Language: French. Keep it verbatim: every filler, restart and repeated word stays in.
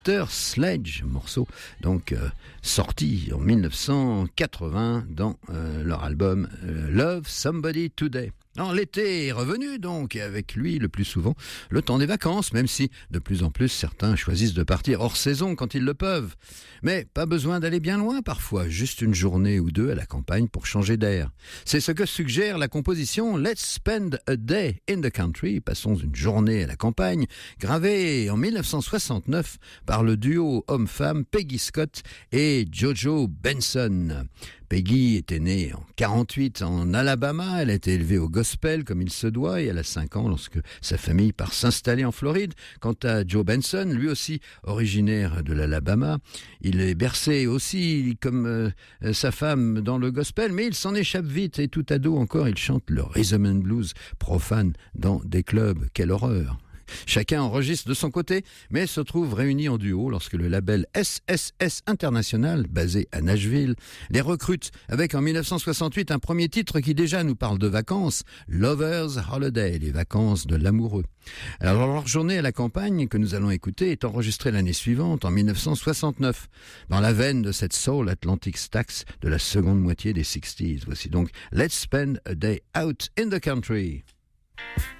Sledge, morceau donc euh, sorti en dix-neuf cent quatre-vingts dans euh, leur album euh, Love Somebody Today. Alors, l'été est revenu donc, et avec lui le plus souvent le temps des vacances, même si de plus en plus certains choisissent de partir hors saison quand ils le peuvent. Mais pas besoin d'aller bien loin parfois, juste une journée ou deux à la campagne pour changer d'air. C'est ce que suggère la composition Let's Spend a Day in the Country, passons une journée à la campagne, gravée en dix-neuf cent soixante-neuf par le duo homme-femme Peggy Scott et Jojo Benson. Peggy était née en quarante-huit en Alabama, elle a été élevée au gospel comme il se doit et elle a cinq ans lorsque sa famille part s'installer en Floride. Quant à Joe Benson, lui aussi originaire de l'Alabama, il est bercé aussi comme euh, sa femme dans le gospel, mais il s'en échappe vite et tout ado encore, il chante le rhythm and blues profane dans des clubs. Quelle horreur! Chacun enregistre de son côté, mais se trouve réunis en duo lorsque le label S S S International, basé à Nashville, les recrute avec en dix-neuf cent soixante-huit un premier titre qui déjà nous parle de vacances, Lover's Holiday, les vacances de l'amoureux. Alors leur journée à la campagne que nous allons écouter est enregistrée l'année suivante, en dix-neuf cent soixante-neuf, dans la veine de cette soul Atlantic Stax de la seconde moitié des sixties. Voici donc Let's Spend a Day Out in the Country.